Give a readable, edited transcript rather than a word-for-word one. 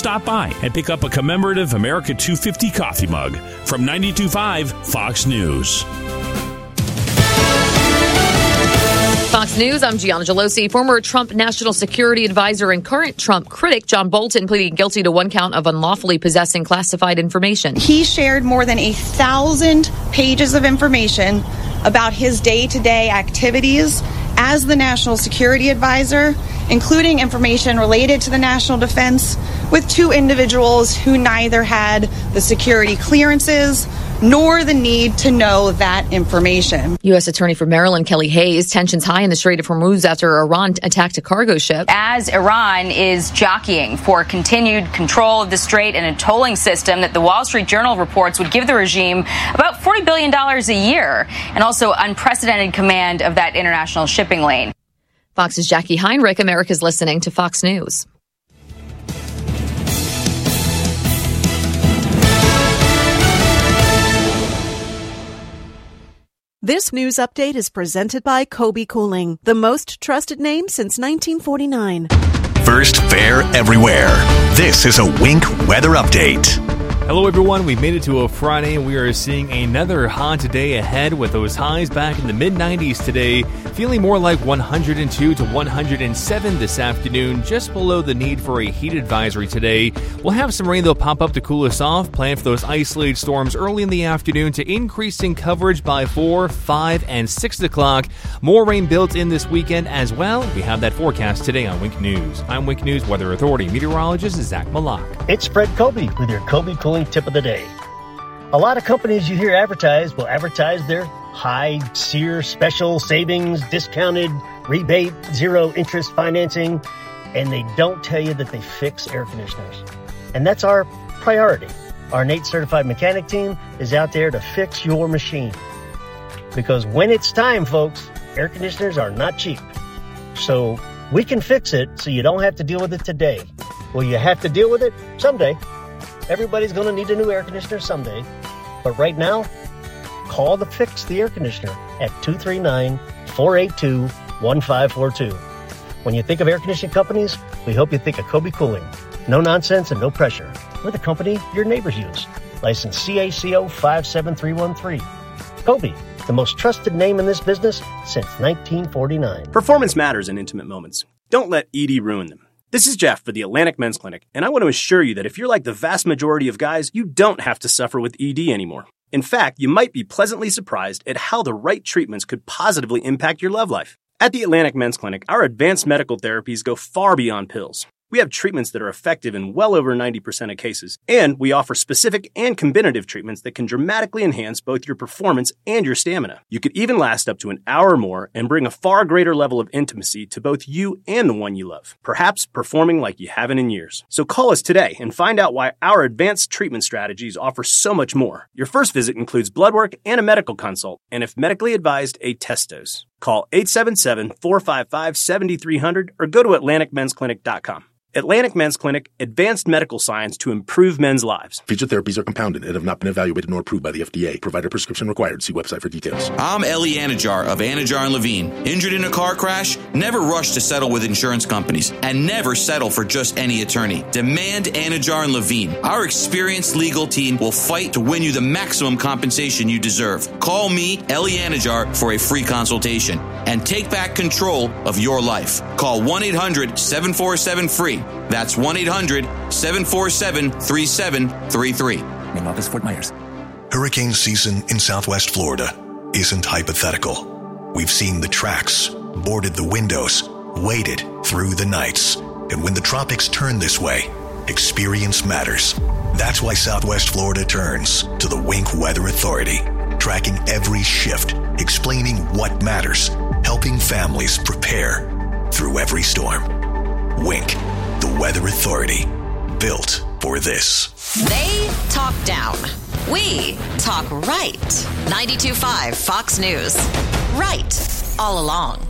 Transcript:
stop by and pick up a commemorative America 250 coffee mug. From 92.5 Fox News. Fox News, I'm Gianna Gelosi. Former Trump national security advisor and current Trump critic John Bolton pleading guilty to one count of unlawfully possessing classified information. He shared more than 1,000 pages of information about his day-to-day activities as the national security advisor, including information related to the national defense, with two individuals who neither had the security clearances nor the need to know that information. U.S. Attorney for Maryland Kelly Hayes, tensions high in the Strait of Hormuz after Iran attacked a cargo ship. As Iran is jockeying for continued control of the strait and a tolling system that the Wall Street Journal reports would give the regime about $40 billion a year, and also unprecedented command of that international shipping lane. Fox's Jackie Heinrich. America's listening to Fox News. This news update is presented by Kobe Cooling, the most trusted name since 1949. First Fair everywhere. This is a Wink weather update. Hello everyone, we've made it to a Friday and we are seeing another hot day ahead with those highs back in the mid-90s today, feeling more like 102 to 107 this afternoon, just below the need for a heat advisory today. We'll have some rain that'll pop up to cool us off, plan for those isolated storms early in the afternoon to increasing coverage by 4, 5, and 6 o'clock. More rain built in this weekend as well. We have that forecast today on Wink News. I'm Wink News Weather Authority meteorologist Zach Malak. It's Fred Kobe with your Kobe Cooling tip of the day. A lot of companies you hear advertise will advertise their high SEER special savings, discounted rebate, zero interest financing, and they don't tell you that they fix air conditioners. And that's our priority. Our NATE certified mechanic team is out there to fix your machine. Because when it's time, folks, air conditioners are not cheap. So we can fix it so you don't have to deal with it today. Will you have to deal with it? Someday. Everybody's going to need a new air conditioner someday. But right now, call the Fix the Air Conditioner at 239-482-1542. When you think of air conditioning companies, we hope you think of Kobe Cooling. No nonsense and no pressure. We're the company your neighbors use. License CACO 57313. Kobe, the most trusted name in this business since 1949. Performance matters in intimate moments. Don't let ED ruin them. This is Jeff for the Atlantic Men's Clinic, and I want to assure you that if you're like the vast majority of guys, you don't have to suffer with ED anymore. In fact, you might be pleasantly surprised at how the right treatments could positively impact your love life. At the Atlantic Men's Clinic, our advanced medical therapies go far beyond pills. We have treatments that are effective in well over 90% of cases, and we offer specific and combinative treatments that can dramatically enhance both your performance and your stamina. You could even last up to an hour or more and bring a far greater level of intimacy to both you and the one you love, perhaps performing like you haven't in years. So call us today and find out why our advanced treatment strategies offer so much more. Your first visit includes blood work and a medical consult, and if medically advised, a test dose. Call 877-455-7300 or go to AtlanticMen'sClinic.com. Atlantic Men's Clinic, advanced medical science to improve men's lives. Featured therapies are compounded and have not been evaluated nor approved by the FDA. Provider prescription required. See website for details. I'm Ellie Anajar of Anajar and Levine. Injured in a car crash? Never rush to settle with insurance companies and never settle for just any attorney. Demand Anajar and Levine. Our experienced legal team will fight to win you the maximum compensation you deserve. Call me, Ellie Anajar, for a free consultation and take back control of your life. Call 1-800-747-FREE. That's 1-800-747-3733. Main office, Fort Myers. Hurricane season in Southwest Florida isn't hypothetical. We've seen the tracks, boarded the windows, waited through the nights. And when the tropics turn this way, experience matters. That's why Southwest Florida turns to the Wink Weather Authority, tracking every shift, explaining what matters, helping families prepare through every storm. Wink, the Weather Authority, built for this. They talk down. We talk right. 92.5 Fox News. Right all along.